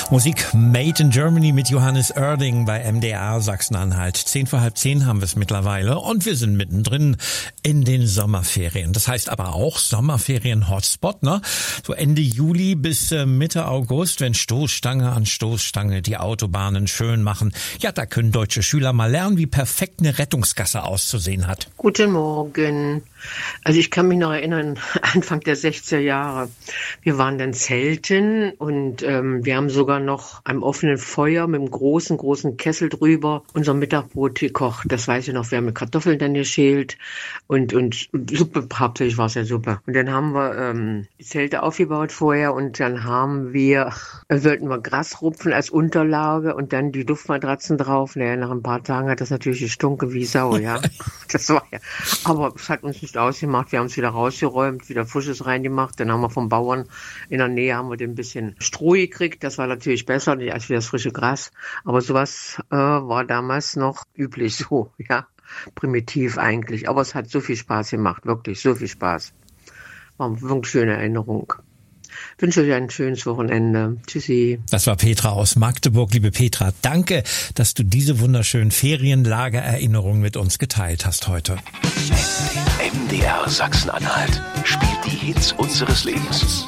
Musik Made in Germany mit Johannes Oerding bei MDR Sachsen-Anhalt. 10:10 haben wir es mittlerweile und wir sind mittendrin in den Sommerferien. Das heißt aber auch Sommerferien-Hotspot, ne? So Ende Juli bis Mitte August, wenn Stoßstange an Stoßstange die Autobahnen schön machen. Ja, da können deutsche Schüler mal lernen, wie perfekt eine Rettungsgasse auszusehen hat. Guten Morgen. Also ich kann mich noch erinnern, Anfang der 60er Jahre. Wir waren dann zelten und wir haben sogar noch am offenen Feuer mit einem großen Kessel drüber unser Mittagbrot gekocht. Das weiß ich noch, wir haben mit Kartoffeln dann geschält und Suppe, hauptsächlich war es ja Suppe. Und dann haben wir die Zelte aufgebaut vorher und dann sollten wir Gras rupfen als Unterlage und dann die Luftmatratzen drauf. Naja, nach ein paar Tagen hat das natürlich gestunken wie Sau, ja. Das war ja, aber es hat uns nicht ausgemacht. Wir haben es wieder rausgeräumt, wieder Frisches reingemacht. Dann haben wir vom Bauern in der Nähe haben wir ein bisschen Stroh gekriegt. Das war natürlich besser als wie das frische Gras. Aber sowas war damals noch üblich so, ja. Primitiv eigentlich. Aber es hat so viel Spaß gemacht, wirklich so viel Spaß. War eine wirklich schöne Erinnerung. Ich wünsche euch ein schönes Wochenende. Tschüssi. Das war Petra aus Magdeburg. Liebe Petra, danke, dass du diese wunderschönen Ferienlagererinnerungen mit uns geteilt hast heute. MDR Sachsen-Anhalt spielt die Hits unseres Lebens.